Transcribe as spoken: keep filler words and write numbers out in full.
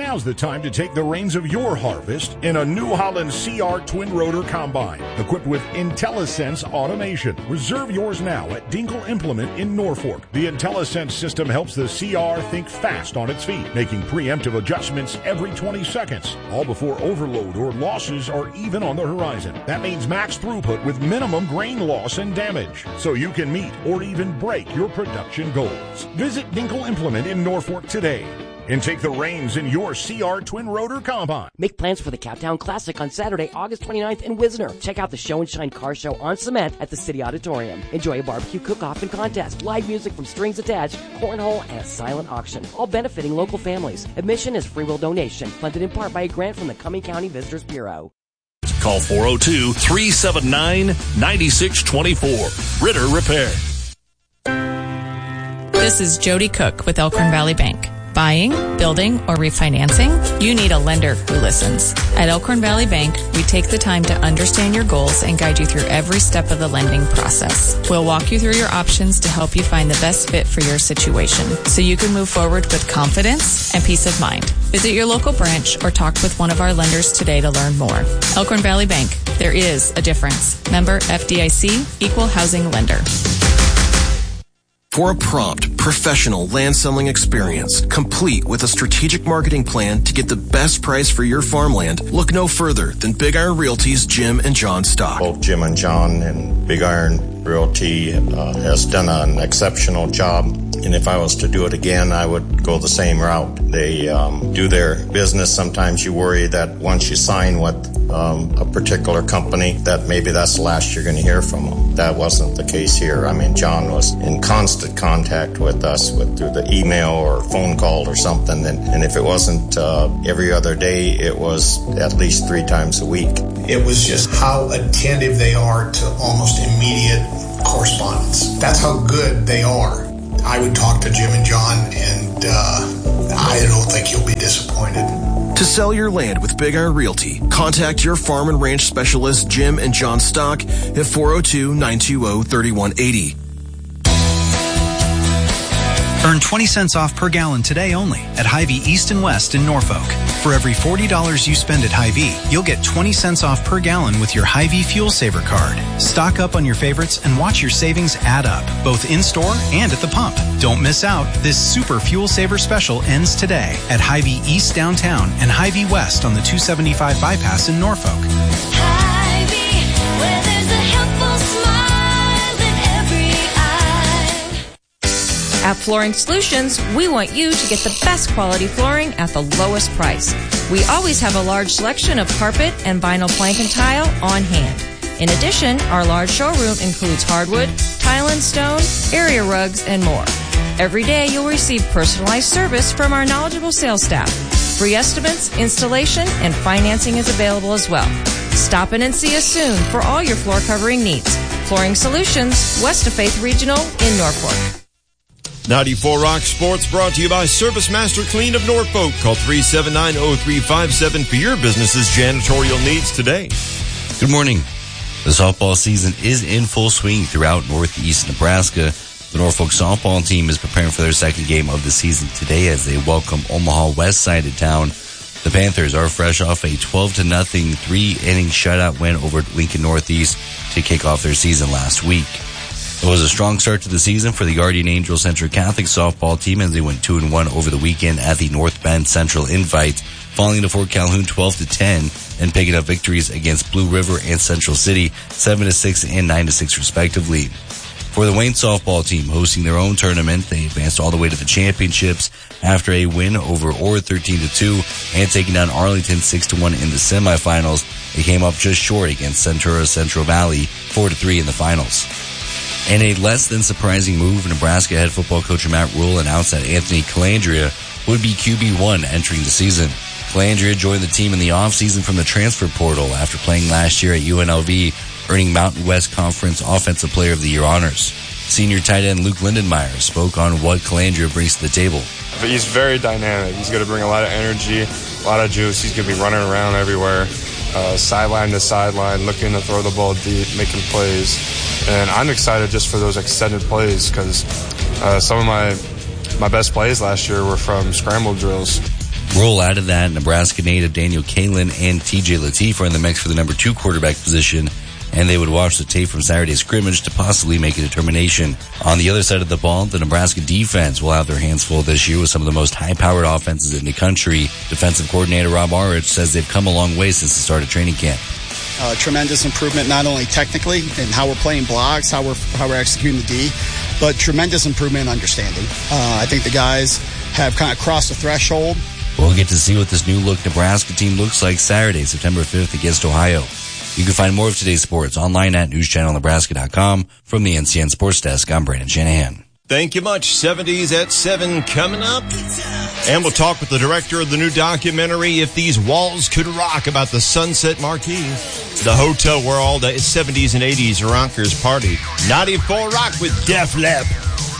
Now's the time to take the reins of your harvest in a New Holland C R Twin Rotor Combine, equipped with IntelliSense automation. Reserve yours now at Dinkle Implement in Norfolk. The IntelliSense system helps the C R think fast on its feet, making preemptive adjustments every twenty seconds, all before overload or losses are even on the horizon. That means max throughput with minimum grain loss and damage, so you can meet or even break your production goals. Visit Dinkle Implement in Norfolk today and take the reins in your C R Twin Rotor Combine. Make plans for the Captown Classic on Saturday, August twenty-ninth in Wisner. Check out the Show and Shine Car Show on cement at the City Auditorium. Enjoy a barbecue cook-off and contest, live music from Strings Attached, cornhole, and a silent auction, all benefiting local families. Admission is free will donation, funded in part by a grant from the Cumming County Visitors Bureau. Call four oh two, three seven nine, nine six two four. Ritter Repair. This is Jody Cook with Elkhorn Valley Bank. Buying, building, or refinancing? You need a lender who listens. At Elkhorn Valley Bank, we take the time to understand your goals and guide you through every step of the lending process. We'll walk you through your options to help you find the best fit for your situation, so you can move forward with confidence and peace of mind. Visit your local branch or talk with one of our lenders today to learn more. Elkhorn Valley Bank, there is a difference. Member F D I C, Equal Housing Lender. For a prompt, professional land selling experience, complete with a strategic marketing plan to get the best price for your farmland, look no further than Big Iron Realty's Jim and John Stock. Both Jim and John and Big Iron Realty uh, has done an exceptional job, and if I was to do it again, I would go the same route. They um, do their business. Sometimes you worry that once you sign with um, a particular company, that maybe that's the last you're going to hear from them. That wasn't the case here. I mean, John was in constant contact with us with through the email or phone call or something, and, and if it wasn't uh, every other day, it was at least three times a week. It was just how attentive they are to almost immediate correspondence. That's how good they are. I would talk to Jim and John, and uh, I don't think you'll be disappointed. To sell your land with Big Iron Realty, contact your farm and ranch specialist Jim and John Stock at four oh two, nine two oh, three one eight oh. Earn twenty cents off per gallon today only at Hy-Vee East and West in Norfolk. For every forty dollars you spend at Hy-Vee, you'll get twenty cents off per gallon with your Hy-Vee Fuel Saver card. Stock up on your favorites and watch your savings add up, both in-store and at the pump. Don't miss out. This Super Fuel Saver special ends today at Hy-Vee East downtown and Hy-Vee West on the two seventy-five bypass in Norfolk. Hy-Vee, where there's a helpful smile in every eye. At Flooring Solutions, we want you to get the best quality flooring at the lowest price. We always have a large selection of carpet and vinyl plank and tile on hand. In addition, our large showroom includes hardwood, tile and stone, area rugs, and more. Every day you'll receive personalized service from our knowledgeable sales staff. Free estimates, installation, and financing is available as well. Stop in and see us soon for all your floor covering needs. Flooring Solutions, west of Faith Regional in Norfolk. ninety-four Rock Sports brought to you by Service Master Clean of Norfolk. Call three seven nine, oh three five seven for your business's janitorial needs today. Good morning. The softball season is in full swing throughout northeast Nebraska. The Norfolk softball team is preparing for their second game of the season today as they welcome Omaha West Side to town. The Panthers are fresh off a twelve to nothing three-inning shutout win over Lincoln Northeast to kick off their season last week. It was a strong start to the season for the Guardian Angels Central Catholic softball team as they went two and one over the weekend at the North Bend Central Invite, falling to Fort Calhoun twelve to ten and picking up victories against Blue River and Central City seven to six and nine to six respectively. For the Wayne softball team hosting their own tournament, they advanced all the way to the championships after a win over Orr thirteen to two and taking down Arlington six to one in the semifinals. They came up just short against Centura Central Valley four to three in the finals. In a less than surprising move, Nebraska head football coach Matt Rule announced that Anthony Calandria would be Q B one entering the season. Calandria joined the team in the offseason from the transfer portal after playing last year at U N L V, earning Mountain West Conference Offensive Player of the Year honors. Senior tight end Luke Lindenmeyer spoke on what Calandria brings to the table. But he's very dynamic. He's going to bring a lot of energy, a lot of juice. He's going to be running around everywhere, uh, sideline to sideline, looking to throw the ball deep, making plays. And I'm excited just for those extended plays because uh, some of my my best plays last year were from scramble drills. Roll out of that, Nebraska native Daniel Kalin and T J Lateef are in the mix for the number two quarterback position, and they would watch the tape from Saturday's scrimmage to possibly make a determination. On the other side of the ball, the Nebraska defense will have their hands full this year with some of the most high-powered offenses in the country. Defensive coordinator Rob Arich says they've come a long way since the start of training camp. Uh, tremendous improvement, not only technically in how we're playing blocks, how we're how we're executing the D, but tremendous improvement in understanding. Uh, I think the guys have kind of crossed the threshold. We'll get to see what this new look Nebraska team looks like Saturday, September fifth against Ohio. You can find more of today's sports online at news channel nebraska dot com. From the N C N Sports Desk, I'm Brandon Shanahan. Thank you much. seventies at seven coming up. And we'll talk with the director of the new documentary, If These Walls Could Rock, about the Sunset Marquee, the hotel where all the seventies and eighties rockers party. ninety-four Rock with Def Leppard.